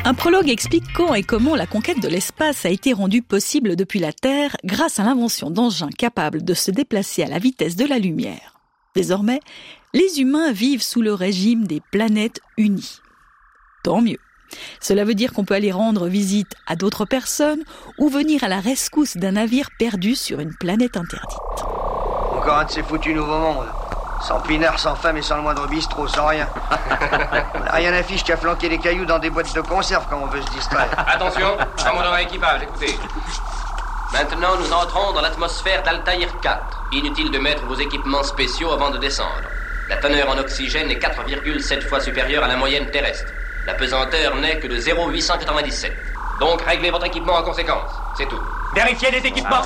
Un prologue explique quand et comment la conquête de l'espace a été rendue possible depuis la Terre grâce à l'invention d'engins capables de se déplacer à la vitesse de la lumière. Désormais, les humains vivent sous le régime des planètes unies. Tant mieux. Cela veut dire qu'on peut aller rendre visite à d'autres personnes ou venir à la rescousse d'un navire perdu sur une planète interdite. Encore un de ces foutus nouveaux mondes. Sans pinard, sans femme et sans le moindre bistrot, sans rien. On n'a rien à fiche qu'à flanquer des cailloux dans des boîtes de conserve quand on veut se distraire. Attention, commandant équipage, écoutez. Maintenant, nous entrons dans l'atmosphère d'Altaïr 4. Inutile de mettre vos équipements spéciaux avant de descendre. La teneur en oxygène est 4,7 fois supérieure à la moyenne terrestre. La pesanteur n'est que de 0,897. Donc, réglez votre équipement en conséquence. C'est tout. Vérifiez les équipements.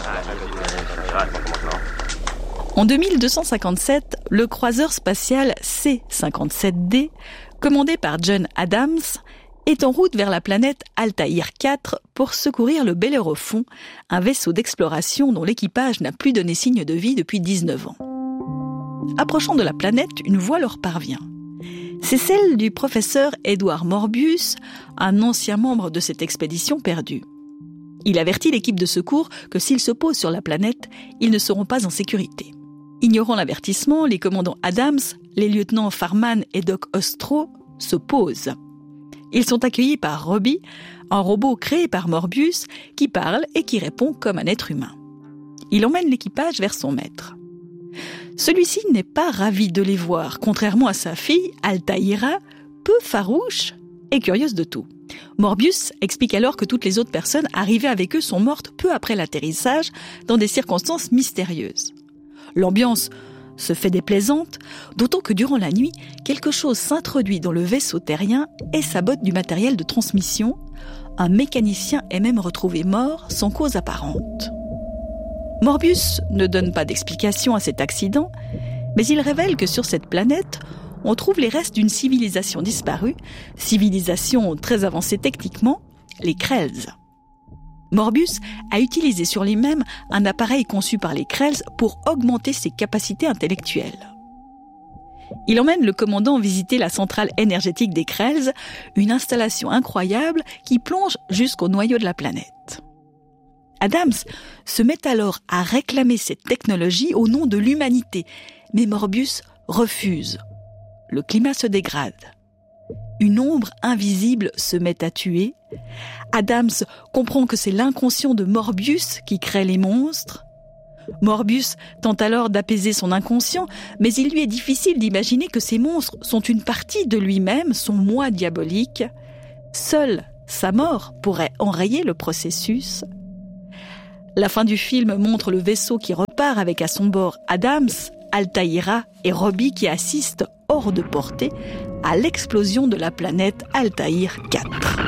En 2257, le croiseur spatial C-57D, commandé par John Adams, est en route vers la planète Altaïr 4 pour secourir le Bellérophon, un vaisseau d'exploration dont l'équipage n'a plus donné signe de vie depuis 19 ans. Approchant de la planète, une voix leur parvient. C'est celle du professeur Edward Morbius, un ancien membre de cette expédition perdue. Il avertit l'équipe de secours que s'ils se posent sur la planète, ils ne seront pas en sécurité. Ignorant l'avertissement, les commandants Adams, les lieutenants Farman et Doc Ostro se posent. Ils sont accueillis par Robbie, un robot créé par Morbius qui parle et qui répond comme un être humain. Il emmène l'équipage vers son maître. Celui-ci n'est pas ravi de les voir, contrairement à sa fille, Altaïra, peu farouche et curieuse de tout. Morbius explique alors que toutes les autres personnes arrivées avec eux sont mortes peu après l'atterrissage dans des circonstances mystérieuses. L'ambiance se fait déplaisante, d'autant que durant la nuit, quelque chose s'introduit dans le vaisseau terrien et sabote du matériel de transmission. Un mécanicien est même retrouvé mort sans cause apparente. Morbius ne donne pas d'explication à cet accident, mais il révèle que sur cette planète, on trouve les restes d'une civilisation disparue, civilisation très avancée techniquement, les Krells. Morbius a utilisé sur lui-même un appareil conçu par les Krells pour augmenter ses capacités intellectuelles. Il emmène le commandant visiter la centrale énergétique des Krells, une installation incroyable qui plonge jusqu'au noyau de la planète. Adams se met alors à réclamer cette technologie au nom de l'humanité, mais Morbius refuse. Le climat se dégrade. Une ombre invisible se met à tuer. Adams comprend que c'est l'inconscient de Morbius qui crée les monstres. Morbius tente alors d'apaiser son inconscient, mais il lui est difficile d'imaginer que ces monstres sont une partie de lui-même, son moi diabolique. Seule sa mort pourrait enrayer le processus. La fin du film montre le vaisseau qui repart avec à son bord Adams, Altaïra et Robbie qui assistent hors de portée à l'explosion de la planète Altaïr 4.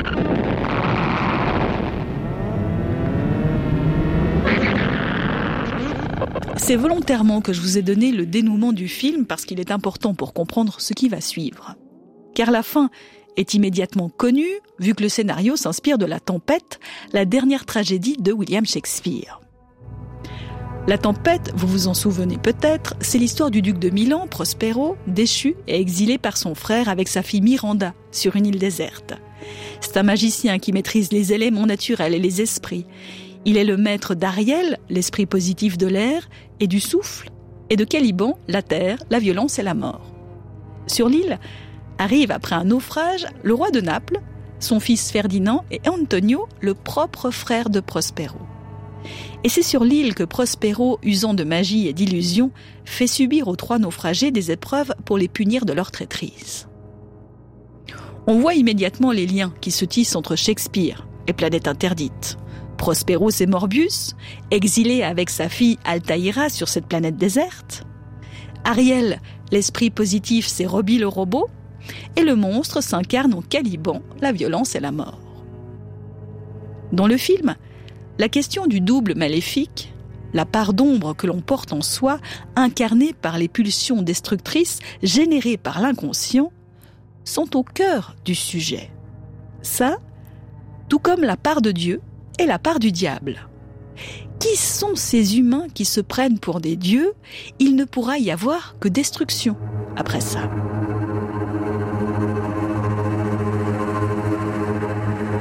C'est volontairement que je vous ai donné le dénouement du film parce qu'il est important pour comprendre ce qui va suivre. Car la fin est immédiatement connue, vu que le scénario s'inspire de La Tempête, la dernière tragédie de William Shakespeare. La Tempête, vous vous en souvenez peut-être, c'est l'histoire du duc de Milan, Prospero, déchu et exilé par son frère avec sa fille Miranda sur une île déserte. C'est un magicien qui maîtrise les éléments naturels et les esprits. Il est le maître d'Ariel, l'esprit positif de l'air, et du souffle, et de Caliban, la terre, la violence et la mort. Sur l'île arrive après un naufrage le roi de Naples, son fils Ferdinand et Antonio, le propre frère de Prospero. Et c'est sur l'île que Prospero, usant de magie et d'illusion, fait subir aux 3 naufragés des épreuves pour les punir de leur traîtrise. On voit immédiatement les liens qui se tissent entre Shakespeare et Planète Interdite. Prospero, c'est Morbius, exilé avec sa fille Altaïra sur cette planète déserte. Ariel, l'esprit positif, c'est Robbie le robot. Et le monstre s'incarne en Caliban, la violence et la mort. Dans le film, la question du double maléfique, la part d'ombre que l'on porte en soi, incarnée par les pulsions destructrices générées par l'inconscient, sont au cœur du sujet. Ça, tout comme la part de Dieu et la part du diable. Qui sont ces humains qui se prennent pour des dieux ? Il ne pourra y avoir que destruction après ça.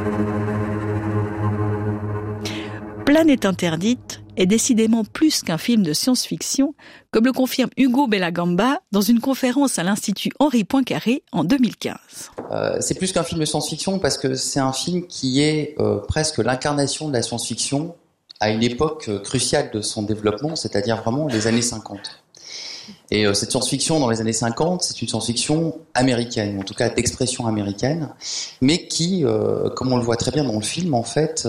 Planète interdite est décidément plus qu'un film de science-fiction, comme le confirme Hugo Bellagamba dans une conférence à l'Institut Henri Poincaré en 2015. C'est plus qu'un film de science-fiction parce que c'est un film qui est presque l'incarnation de la science-fiction à une époque cruciale de son développement, c'est-à-dire vraiment les années 50. Et cette science-fiction dans les années 50, c'est une science-fiction américaine, en tout cas d'expression américaine, mais qui, comme on le voit très bien dans le film, en fait,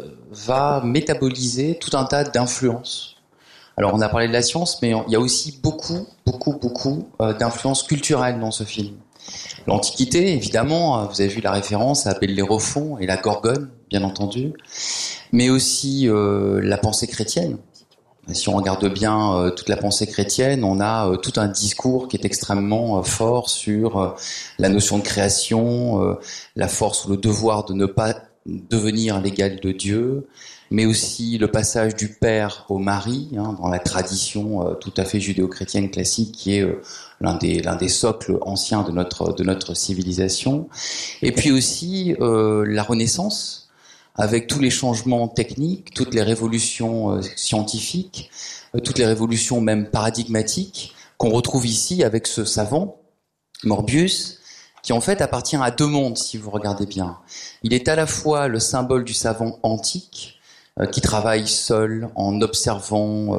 va métaboliser tout un tas d'influences. Alors on a parlé de la science, mais il y a aussi beaucoup d'influences culturelles dans ce film. L'Antiquité, évidemment, vous avez vu la référence à Bellérophon et la Gorgone, bien entendu, mais aussi la pensée chrétienne. Si on regarde bien toute la pensée chrétienne, on a tout un discours qui est extrêmement fort sur la notion de création, la force ou le devoir de ne pas devenir l'égal de Dieu, mais aussi le passage du père au mari, dans la tradition tout à fait judéo-chrétienne classique, qui est l'un des socles anciens de notre civilisation. Et puis aussi la Renaissance, avec tous les changements techniques, toutes les révolutions scientifiques, toutes les révolutions même paradigmatiques qu'on retrouve ici avec ce savant, Morbius, qui en fait appartient à deux mondes si vous regardez bien. Il est à la fois le symbole du savant antique, qui travaille seul en observant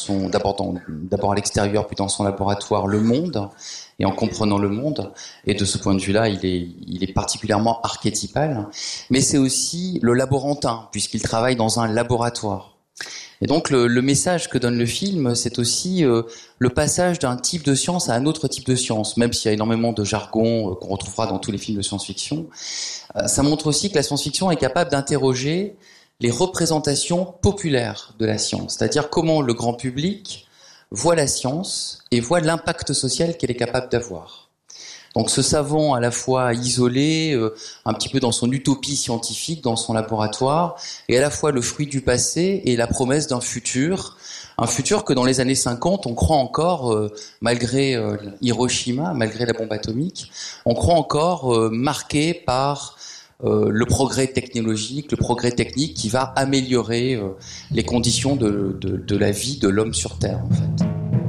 d'abord à l'extérieur puis dans son laboratoire le monde et en comprenant le monde, et de ce point de vue-là il est particulièrement archétypal, mais c'est aussi le laborantin puisqu'il travaille dans un laboratoire. Et donc le message que donne le film, c'est aussi le passage d'un type de science à un autre type de science, même s'il y a énormément de jargon qu'on retrouvera dans tous les films de science-fiction. Ça montre aussi que la science-fiction est capable d'interroger les représentations populaires de la science, c'est-à-dire comment le grand public voit la science et voit l'impact social qu'elle est capable d'avoir. Donc ce savant à la fois isolé, un petit peu dans son utopie scientifique, dans son laboratoire, et à la fois le fruit du passé et la promesse d'un futur, un futur que dans les années 50, on croit encore, malgré Hiroshima, malgré la bombe atomique, on croit encore marqué par le progrès technologique, le progrès technique qui va améliorer les conditions de la vie de l'homme sur Terre, en fait.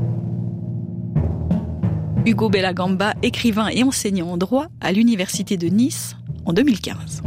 Hugo Bellagamba, écrivain et enseignant en droit à l'Université de Nice en 2015.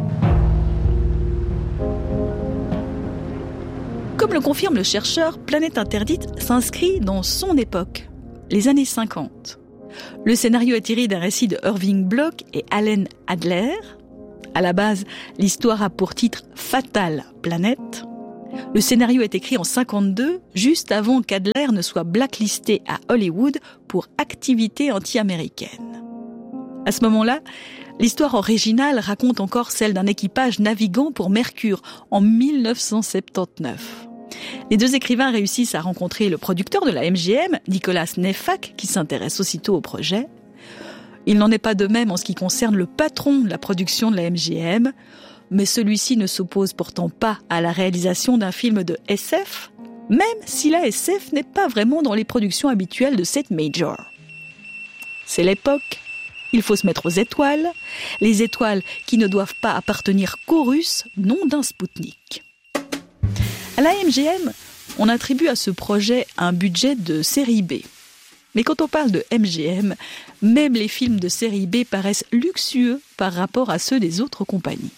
Comme le confirme le chercheur, Planète interdite s'inscrit dans son époque, les années 50. Le scénario est tiré d'un récit de Irving Bloch et Allen Adler. À la base, l'histoire a pour titre « Fatale planète ». Le scénario est écrit en 1952, juste avant qu'Adler ne soit blacklisté à Hollywood pour activité anti-américaine. À ce moment-là, l'histoire originale raconte encore celle d'un équipage naviguant pour Mercure en 1979. Les deux écrivains réussissent à rencontrer le producteur de la MGM, Nicolas Neffack, qui s'intéresse aussitôt au projet. Il n'en est pas de même en ce qui concerne le patron de la production de la MGM, mais celui-ci ne s'oppose pourtant pas à la réalisation d'un film de SF, même si la SF n'est pas vraiment dans les productions habituelles de cette major. C'est l'époque, il faut se mettre aux étoiles, les étoiles qui ne doivent pas appartenir qu'aux Russes, nom d'un Spoutnik. À la MGM, on attribue à ce projet un budget de série B. Mais quand on parle de MGM, même les films de série B paraissent luxueux par rapport à ceux des autres compagnies.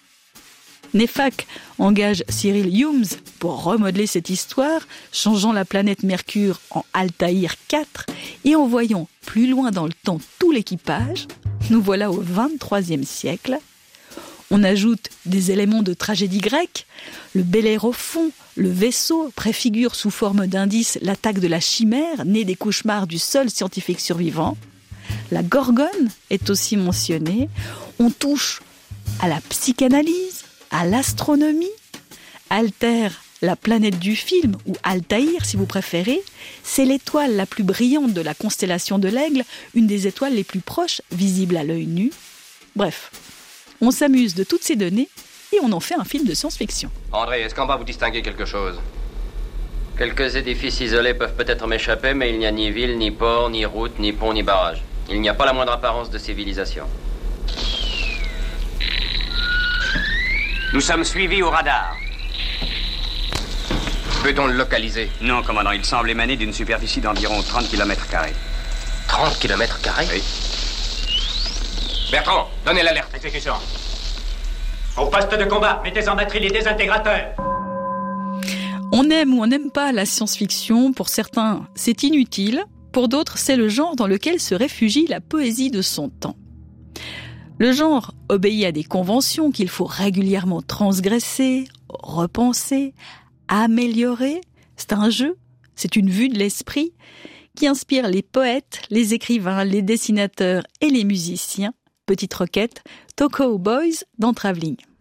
Neffack engage Cyril Humes pour remodeler cette histoire, changeant la planète Mercure en Altaïr 4 et envoyant plus loin dans le temps tout l'équipage. Nous voilà au XXIIIe siècle. On ajoute des éléments de tragédie grecque. Le Bellérophon, le vaisseau, préfigure sous forme d'indice l'attaque de la chimère, née des cauchemars du seul scientifique survivant. La Gorgone est aussi mentionnée. On touche à la psychanalyse, à l'astronomie. Altair, la planète du film, ou Altaïr si vous préférez, c'est l'étoile la plus brillante de la constellation de l'Aigle, une des étoiles les plus proches, visible à l'œil nu. Bref, on s'amuse de toutes ces données et on en fait un film de science-fiction. André, est-ce qu'en bas vous distinguez quelque chose? Quelques édifices isolés peuvent peut-être m'échapper, mais il n'y a ni ville, ni port, ni route, ni pont, ni barrage. Il n'y a pas la moindre apparence de civilisation. Nous sommes suivis au radar. Peut-on le localiser? Non, commandant, il semble émaner d'une superficie d'environ 30 km². 30 km²? Oui. Bertrand, donnez l'alerte. Exécution. Au poste de combat, mettez en batterie les désintégrateurs. On aime ou on n'aime pas la science-fiction. Pour certains, c'est inutile. Pour d'autres, c'est le genre dans lequel se réfugie la poésie de son temps. Le genre obéit à des conventions qu'il faut régulièrement transgresser, repenser, améliorer. C'est un jeu, c'est une vue de l'esprit qui inspire les poètes, les écrivains, les dessinateurs et les musiciens. Petite requête, Talk Boys dans Travelling.